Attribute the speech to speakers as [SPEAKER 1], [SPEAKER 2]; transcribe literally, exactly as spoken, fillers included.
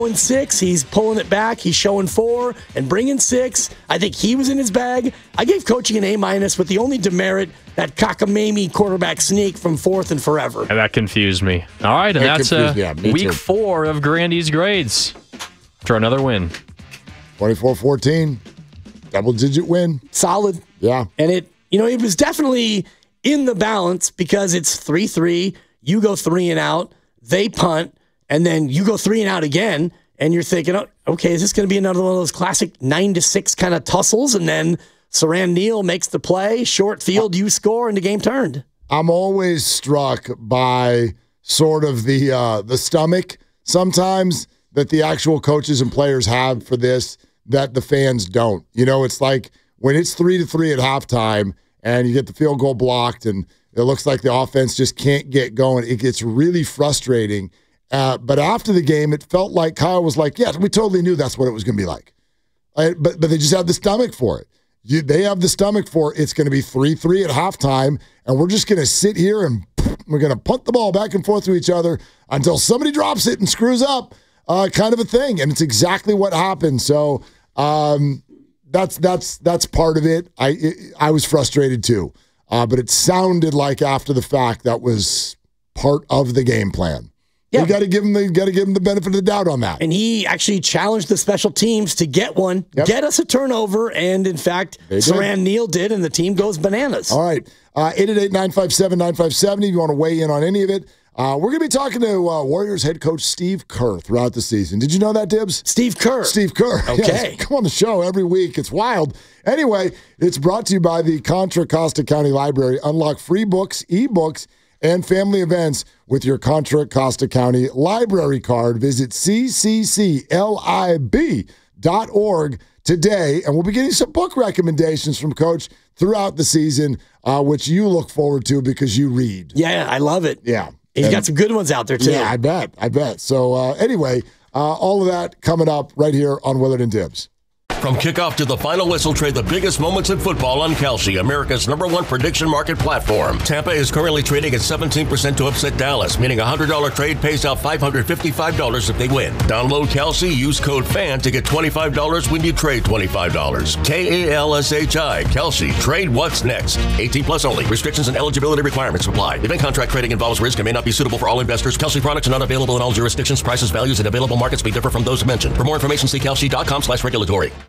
[SPEAKER 1] and six. He's pulling it back. He's showing four and bringing six. I think he was in his bag. I gave coaching an A minus with the only demerit, that cockamamie quarterback sneak from fourth and forever.
[SPEAKER 2] And that confused me. All right, and
[SPEAKER 3] It
[SPEAKER 2] that's uh,
[SPEAKER 3] confused- yeah, me
[SPEAKER 2] week
[SPEAKER 3] too.
[SPEAKER 2] four of Grandy's grades for another win.
[SPEAKER 3] twenty-four fourteen. Double-digit win.
[SPEAKER 1] Solid.
[SPEAKER 3] Yeah.
[SPEAKER 1] And it, you know, it was definitely in the balance because it's three three. You go three and out. They punt. And then you go three and out again. And you're thinking, oh, okay, is this going to be another one of those classic nine to six kind of tussles? And then Saran Neal makes the play. Short field, you score, and the game turned.
[SPEAKER 3] I'm always struck by sort of the uh, the stomach sometimes that the actual coaches and players have for this that the fans don't. You know, it's like when it's three to three at halftime and you get the field goal blocked and it looks like the offense just can't get going. It gets really frustrating. Uh, but after the game, it felt like Kyle was like, yes, we totally knew that's what it was going to be like. Uh, but but they just have the stomach for it. You, they have the stomach for it's going to be three three at halftime, and we're just going to sit here and we're going to punt the ball back and forth to each other until somebody drops it and screws up, uh, kind of a thing. And it's exactly what happened. So um, that's that's that's part of it. I it, I was frustrated too, uh, but it sounded like after the fact that was part of the game plan.
[SPEAKER 1] Yeah.
[SPEAKER 3] You got to give him the got to give him the benefit of the doubt on that.
[SPEAKER 1] And he actually challenged the special teams to get one,
[SPEAKER 3] Yep.
[SPEAKER 1] get us a turnover, and in fact,
[SPEAKER 3] They did.
[SPEAKER 1] Saran Neal did, and the team goes bananas.
[SPEAKER 3] All right, uh, eight eight eight, nine five seven, nine five seven zero if you want to weigh in on any of it. Uh, we're going to be talking to uh, Warriors head coach Steve Kerr throughout the season. Did you know that, Dibs?
[SPEAKER 1] Steve Kerr.
[SPEAKER 3] Steve Kerr.
[SPEAKER 1] Okay.
[SPEAKER 3] Yes, come on the show every week. It's wild. Anyway, it's brought to you by the Contra Costa County Library. Unlock free books, e-books, and family events with your Contra Costa County Library card. Visit c c c lib dot org today, and we'll be getting some book recommendations from Coach throughout the season, uh, which you look forward to because you read.
[SPEAKER 1] Yeah, I love it.
[SPEAKER 3] Yeah.
[SPEAKER 1] He's
[SPEAKER 3] And-
[SPEAKER 1] got some good ones out there, too.
[SPEAKER 3] Yeah, I bet. I bet. So uh, anyway, uh, all of that coming up right here on Willard and Dibs.
[SPEAKER 4] From kickoff to the final whistle, trade the biggest moments in football on Kalshi, America's number one prediction market platform. Tampa is currently trading at seventeen percent to upset Dallas, meaning a one hundred dollars trade pays out five hundred fifty-five dollars if they win. Download Kalshi, use code FAN to get twenty-five dollars when you trade twenty-five dollars. K A L S H I, Kalshi. Trade what's next. eighteen plus only. Restrictions and eligibility requirements apply. Event contract trading involves risk and may not be suitable for all investors. Kalshi products are not available in all jurisdictions. Prices, values, and available markets may differ from those mentioned. For more information, see kalshi dot com slash regulatory.